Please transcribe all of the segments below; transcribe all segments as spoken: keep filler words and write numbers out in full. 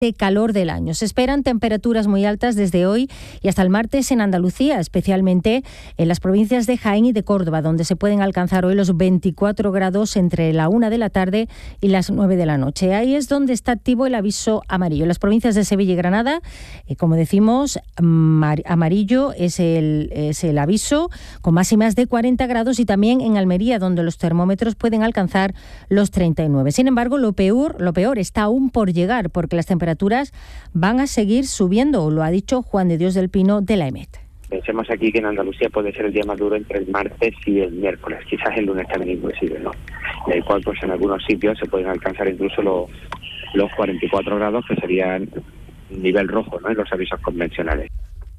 de calor del año. Se esperan temperaturas muy altas desde hoy y hasta el martes en Andalucía, especialmente en las provincias de Jaén y de Córdoba, donde se pueden alcanzar hoy los veinticuatro grados entre la una de la tarde y las nueve de la noche. Ahí es donde está activo el aviso amarillo. En las provincias de Sevilla y Granada, eh, como decimos, amarillo es el, es el aviso, con máximas de cuarenta grados, y también en Almería, donde los termómetros pueden alcanzar los treinta y nueve. Sin embargo, lo peor, lo peor está aún por llegar, porque las temperaturas van a seguir subiendo, lo ha dicho Juan de Dios del Pino de la EMET. Pensemos aquí que en Andalucía puede ser el día más duro entre el martes y el miércoles, quizás el lunes también imposible, ¿no? En el cual pues en algunos sitios se pueden alcanzar incluso los, los cuarenta y cuatro grados, que serían nivel rojo, ¿no?, en los avisos convencionales.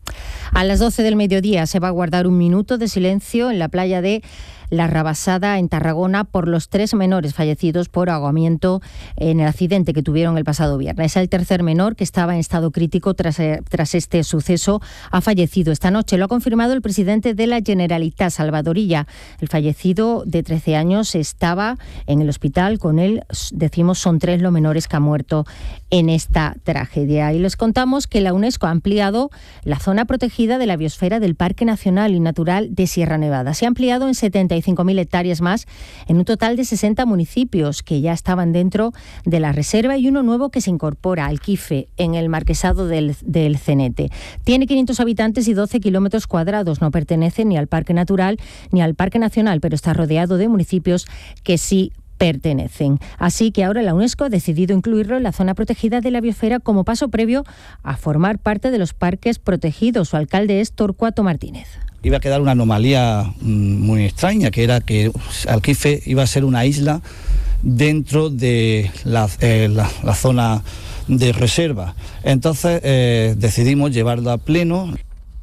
A las doce del mediodía se va a guardar un minuto de silencio en la playa de La Rabasada, en Tarragona, por los tres menores fallecidos por ahogamiento en el accidente que tuvieron el pasado viernes. El tercer menor, que estaba en estado crítico tras, tras este suceso, ha fallecido esta noche. Lo ha confirmado el presidente de la Generalitat, Salvador Illa. El fallecido, de trece años, estaba en el hospital. Con él, decimos, son tres los menores que han muerto en esta tragedia. Y les contamos que la UNESCO ha ampliado la zona protegida de la biosfera del Parque Nacional y Natural de Sierra Nevada. Se ha ampliado en setenta y cinco mil hectáreas más, en un total de sesenta municipios que ya estaban dentro de la reserva, y uno nuevo que se incorpora, Alquife, en el marquesado del, del Cenete. Tiene quinientos habitantes y doce kilómetros cuadrados. No pertenece ni al Parque Natural ni al Parque Nacional, pero está rodeado de municipios que sí pertenecen. Así que ahora la UNESCO ha decidido incluirlo en la zona protegida de la biosfera como paso previo a formar parte de los parques protegidos. Su alcalde es Torcuato Martínez. Iba a quedar una anomalía muy extraña, que era que Alquife iba a ser una isla dentro de la, eh, la, la zona de reserva. Entonces eh, decidimos llevarlo a pleno.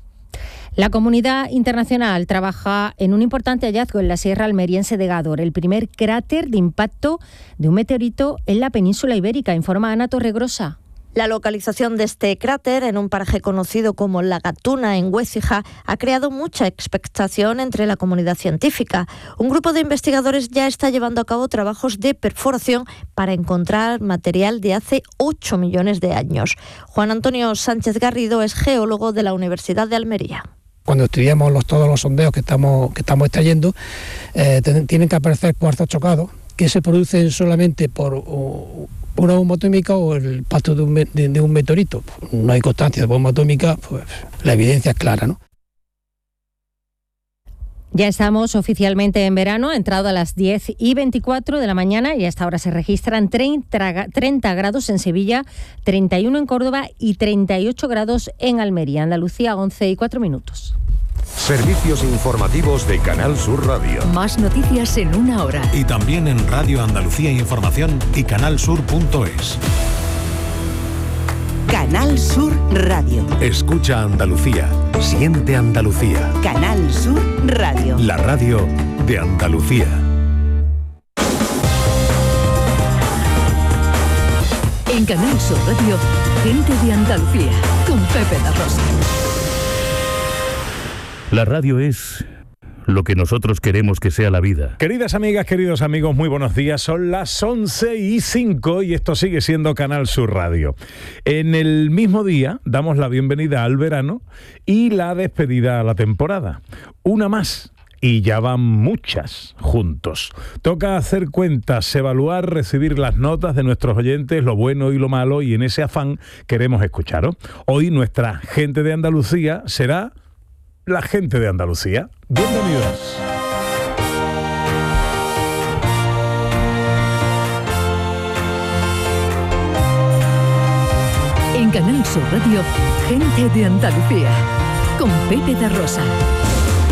La comunidad internacional trabaja en un importante hallazgo en la Sierra Almeriense de Gádor, el primer cráter de impacto de un meteorito en la península ibérica, informa Ana Torregrosa. La localización de este cráter, en un paraje conocido como La Gatuna, en Huécija, ha creado mucha expectación entre la comunidad científica. Un grupo de investigadores ya está llevando a cabo trabajos de perforación para encontrar material de hace ocho millones de años. Juan Antonio Sánchez Garrido es geólogo de la Universidad de Almería. Cuando estudiamos los, todos los sondeos que estamos, que estamos extrayendo, eh, tienen que aparecer cuarzos chocados que se producen solamente por o, una bomba atómica o el impacto de un, de, de un meteorito. No hay constancia de bomba atómica, pues la evidencia es clara, ¿no? Ya estamos oficialmente en verano, ha entrado a las diez y veinticuatro de la mañana y hasta ahora se registran treinta, treinta grados en Sevilla, treinta y uno en Córdoba y treinta y ocho grados en Almería. Andalucía, once y cuatro minutos. Servicios informativos de Canal Sur Radio. Más noticias en una hora. Y también en Radio Andalucía Información y canal sur punto es. Canal Sur Radio. Escucha Andalucía. Siente Andalucía. Canal Sur Radio. La radio de Andalucía. En Canal Sur Radio, gente de Andalucía, con Pepe da Rosa. La radio es lo que nosotros queremos que sea la vida. Queridas amigas, queridos amigos, muy buenos días. Son las once y cinco y esto sigue siendo Canal Sur Radio. En el mismo día damos la bienvenida al verano y la despedida a la temporada. Una más. Y ya van muchas juntos. Toca hacer cuentas, evaluar, recibir las notas de nuestros oyentes, lo bueno y lo malo, y en ese afán queremos escucharos. Hoy nuestra gente de Andalucía será la gente de Andalucía. Bienvenidos. En Canal Sur Radio, gente de Andalucía, con Pepe da Rosa.